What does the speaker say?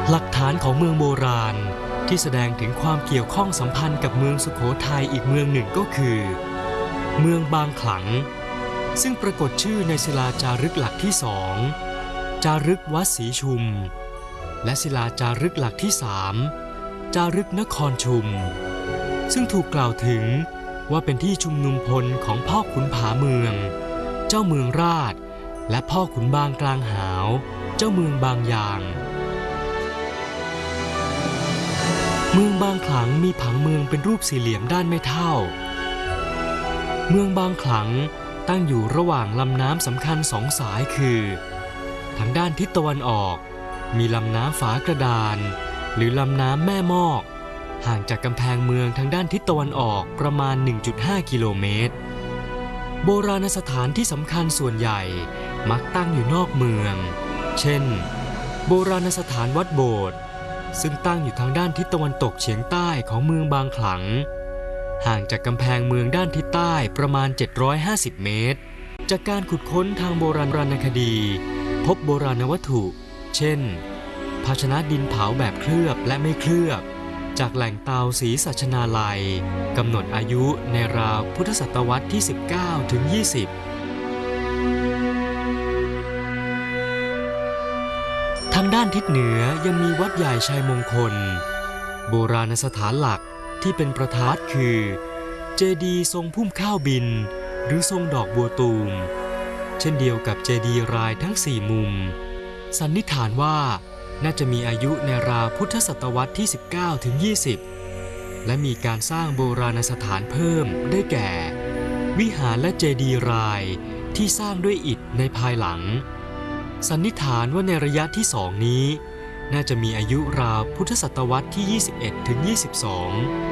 หลักฐานของเมืองโบราณที่แสดงถึงความเกี่ยวข้องสัมพันธ์กับเมืองสุโขทัยอีกเมืองหนึ่งก็คือเมืองบางขลังซึ่งปรากฏชื่อในศิลาจารึกหลักที่สองจารึกวัดศรีชุมและศิลาจารึกหลักที่สามจารึกนครชุมซึ่งถูกกล่าวถึงว่าเป็นที่ชุมนุมพลของพ่อขุนผาเมืองเจ้าเมืองราชและพ่อขุนบางกลางหาวเจ้าเมืองบางยางเมืองบางขลังมีผังเมืองเป็นรูปสี่เหลี่ยมด้านไม่เท่าเมืองบางขลังตั้งอยู่ระหว่างลำน้ำสำคัญสองสายคือทางด้านทิศตะวันออกมีลำน้ำฝากระดานหรือลำน้ำแม่มอกห่างจากกำแพงเมืองทางด้านทิศตะวันออกประมาณ 1.5 กิโลเมตรโบราณสถานที่สำคัญส่วนใหญ่มักตั้งอยู่นอกเมืองเช่นโบราณสถานวัดโบสถ์ซึ่งตั้งอยู่ทางด้านทิศตะวันตกเฉียงใต้ของเมืองบางขลังห่างจากกำแพงเมืองด้านทิศใต้ประมาณ750 เมตรจากการขุดค้นทางโบราณคดีพบโบราณวัตถุเช่นภาชนะดินเผาแบบเคลือบและไม่เคลือบจากแหล่งเตาศรีสัชนาลัยกำหนดอายุในราวพุทธศตวรรษที่ 19 ถึง 20ทางด้านทิศเหนือยังมีวัดใหญ่ชัยมงคลโบราณสถานหลักที่เป็นประธานคือเจดีย์ทรงพุ่มข้าวบินหรือทรงดอกบัวตูมเช่นเดียวกับเจดีย์รายทั้ง4มุมสันนิษฐานว่าน่าจะมีอายุในราวพุทธศตวรรษที่ 19 ถึง 20และมีการสร้างโบราณสถานเพิ่มได้แก่วิหารและเจดีย์รายที่สร้างด้วยอิฐในภายหลังสันนิษฐานว่าในระยะที่2นี้น่าจะมีอายุราวพุทธศตวรรษที่ 21 ถึง 22